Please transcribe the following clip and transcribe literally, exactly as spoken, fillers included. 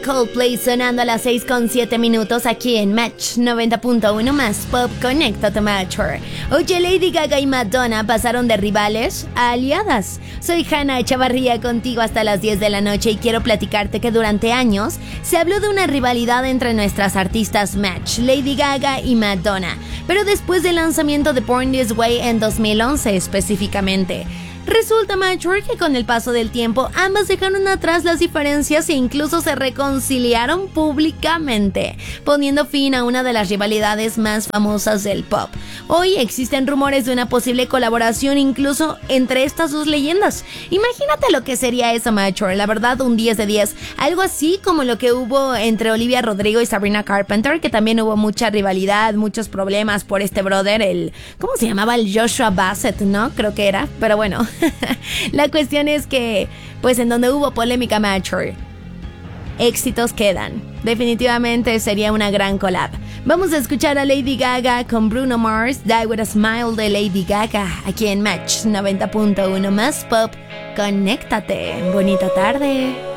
Coldplay sonando a las seis con siete minutos aquí en Match noventa punto uno más Pop. Conéctate Matcher. Oye, Lady Gaga y Madonna pasaron de rivales a aliadas. Soy Hanna Echavarría contigo hasta las diez de la noche y quiero platicarte que durante años se habló de una rivalidad entre nuestras artistas Match, Lady Gaga y Madonna, pero después del lanzamiento de Born This Way en dos mil once específicamente. Resulta, Matcher, que con el paso del tiempo ambas dejaron atrás las diferencias e incluso se reconciliaron públicamente, poniendo fin a una de las rivalidades más famosas del pop. Hoy existen rumores de una posible colaboración incluso entre estas dos leyendas. Imagínate lo que sería eso, Matcher. La verdad, un diez de diez. Algo así como lo que hubo entre Olivia Rodrigo y Sabrina Carpenter, que también hubo mucha rivalidad, muchos problemas por este brother, el... ¿cómo se llamaba? El Joshua Bassett, ¿no? Creo que era, pero bueno... La cuestión es que, pues en donde hubo polémica, Matcher, éxitos quedan. Definitivamente sería una gran collab. Vamos a escuchar a Lady Gaga con Bruno Mars, Die With A Smile de Lady Gaga, aquí en Match noventa punto uno más Pop. Conéctate. Bonita tarde.